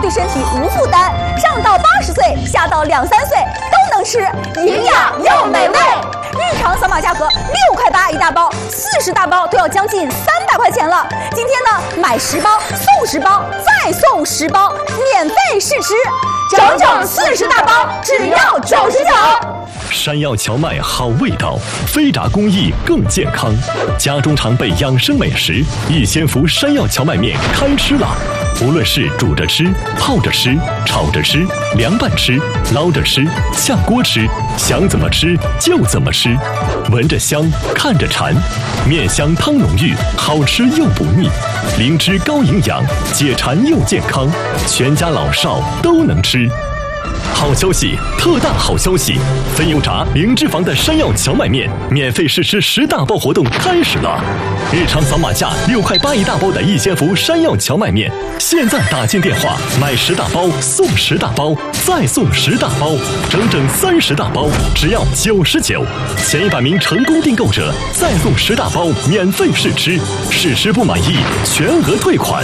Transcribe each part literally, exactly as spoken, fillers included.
身体无负担，上到八十岁，下到两三岁都能吃，营养又美味。日常扫码价格六块八一大包，四十大包都要将近三百块钱了。今天呢，买十包送十包，再送十包，免费试吃，整整四十大包，只要九十九。 山药荞麦好味道，飞炸工艺更健康。家中常备养生美食，益仙福山药荞麦面开吃了。无论是煮着吃、泡着吃、炒着吃、凉拌吃、捞着吃、下锅吃，想怎么吃就怎么吃。闻着香，看着馋，面香汤浓郁，好吃又不腻，灵芝高营养，解馋又健康，全家老少都能吃。好消息，特大好消息！分油炸零脂肪的山药荞麦面免费试吃十大包活动开始了。日常扫码价六块八一大包的益仙福山药荞麦面，现在打进电话买十大包送十大包，再送十大包，整整三十大包，只要九十九。前一百名成功订购者再送十大包免费试吃，试吃不满意全额退款。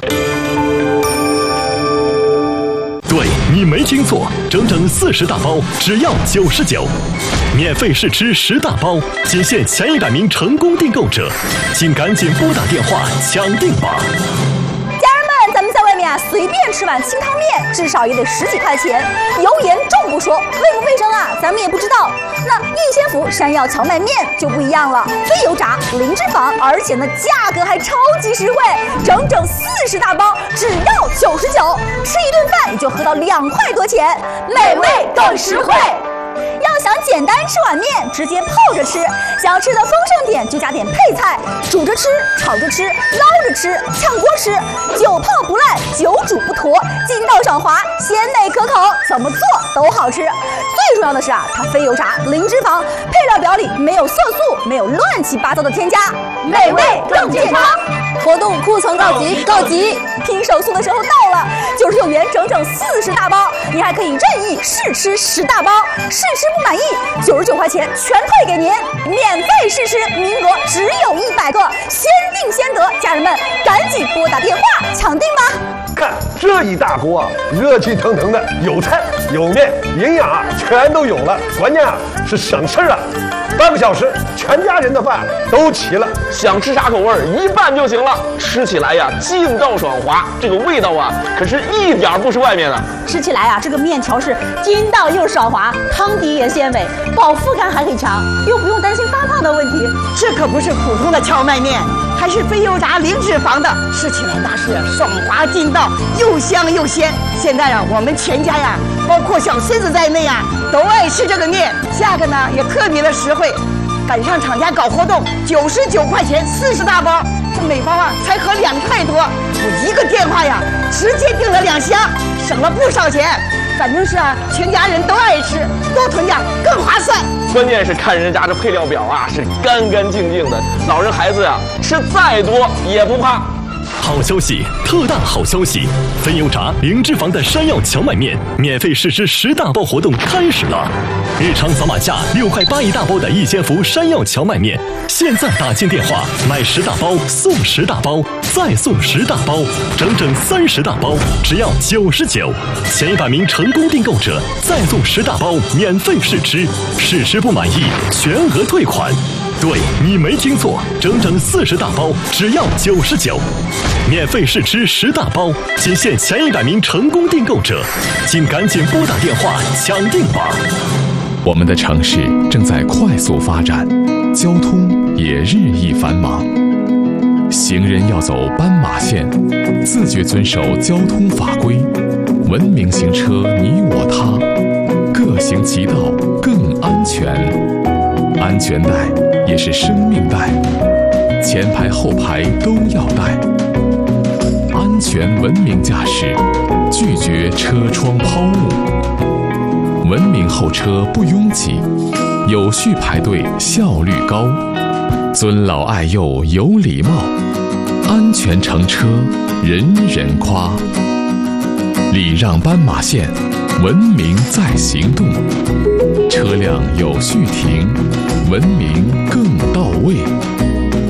对，你没听错，整整四十大包，只要九十九，免费试吃十大包，仅限前一百名成功订购者，请赶紧拨打电话抢订吧。 咱们在外面啊，随便吃碗清汤面，至少也得十几块钱。油盐重不说，卫不卫生啊，咱们也不知道。那益仙福山药荞麦面就不一样了，非油炸，零脂肪，而且呢价格还超级实惠，整整四十大包，只要九十九，吃一顿饭也就喝到两块多钱，美味更实惠。要想简单吃碗面，直接泡着吃；想要吃的丰盛点，就加点配菜，煮着吃、炒着吃、捞着吃、炝锅吃，久泡不烂，久煮不坨，筋道爽滑，鲜美可口，怎么做都好吃。最重要的是啊，它非油炸，零脂肪，配料表里没有色素，没有乱七八糟的添加，美味更健康。活动库存告急，告急！拼手速的时候到了，九十九元整整四十大包，你还可以任意试吃十大包，试吃不满意，九十九块钱全退给您，免费试吃，名额只有一百个，先定先得，家人们赶紧拨打电话抢订吧！ 看这一大锅啊，热气腾腾的，有菜有面，营养啊全都有了，关键啊是省事儿啊。半个小时，全家人的饭都齐了， 想吃啥口味儿，一拌就行了。吃起来呀，劲道爽滑，这个味道啊，可是一点不是外面的。 吃起来啊，这个面条是筋道又爽滑，汤底也鲜美，饱腹感还很强，又不用担心发胖的问题。 这可不是普通的荞麦面，还是非油炸零脂肪的，吃起来那是爽滑劲道，又香又鲜。现在啊，我们全家呀，包括小孙子在内啊，都爱吃这个面，价格呢也特别的实惠。赶上厂家搞活动，九十九块钱四十大包，这每包啊才合两块多。我一个电话呀，直接订了两箱，省了不少钱。反正是啊，全家人都爱吃，多囤点更划算。 关键是看人家这配料表啊，是干干净净的，老人孩子呀、啊、吃再多也不怕。 好消息，特大好消息！分油炸零脂肪的山药荞麦面免费试吃十大包活动开始了。日常扫码价六块八一大包的益仙福山药荞麦面，现在打进电话买十大包送十大包，再送十大包，整整三十大包，只要九十九。前一百名成功订购者再送十大包免费试吃，试吃不满意全额退款。对，你没听错，整整四十大包，只要九十九，免费试吃十大包，仅限前一百名成功订购者，请赶紧拨打电话抢订吧。 我们的城市正在快速发展，交通也日益繁忙，行人要走斑马线，自觉遵守交通法规，文明行车你我他，各行其道更安全。安全带也是生命带，前排后排都要带。安全文明驾驶，拒绝车窗抛物。文明候车不拥挤，有序排队效率高。尊老爱幼有礼貌，安全乘车人人夸。礼让斑马线，文明在行动。车辆有序停，文明更到位。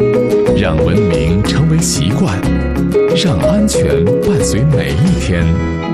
让文明成为习惯，让安全伴随每一天。